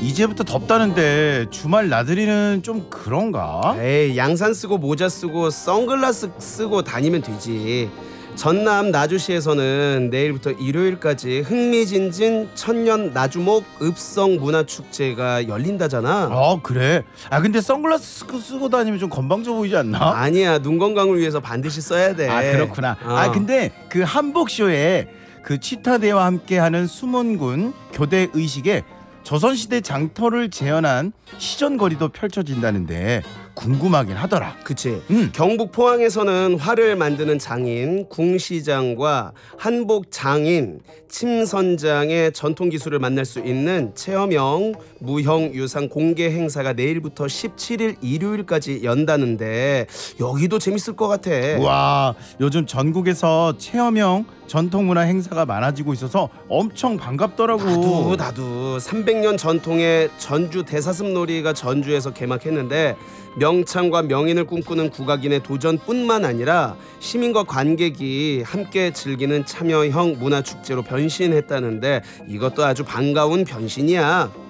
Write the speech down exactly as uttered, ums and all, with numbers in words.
이제부터 덥다는데 주말 나들이는 좀 그런가? 에이, 양산 쓰고 모자 쓰고 선글라스 쓰고 다니면 되지. 전남 나주시에서는 내일부터 일요일까지 흥미진진 천년 나주목 읍성 문화축제가 열린다잖아. 어 그래? 아 근데 선글라스 쓰고, 쓰고 다니면 좀 건방져 보이지 않나? 아니야, 눈 건강을 위해서 반드시 써야 돼. 아 그렇구나. 어. 아 근데 그 한복쇼에 그 치타대와 함께하는 수문군 교대 의식에 조선시대 장터를 재현한 시전거리도 펼쳐진다는데 궁금하긴 하더라. 그치. 음. 경북 포항에서는 활을 만드는 장인 궁시장과 한복 장인 침선장의 전통 기술을 만날 수 있는 체험형 무형 유상 공개 행사가 내일부터 십칠일 일요일까지 연다는데 여기도 재밌을 것 같아. 와 요즘 전국에서 체험형 전통문화 행사가 많아지고 있어서 엄청 반갑더라고. 나도 나도 삼백 년 전통의 전주 대사슴놀이가 전주에서 개막했는데 명창과 명인을 꿈꾸는 국악인의 도전뿐만 아니라 시민과 관객이 함께 즐기는 참여형 문화축제로 변신했다는데 이것도 아주 반가운 변신이야.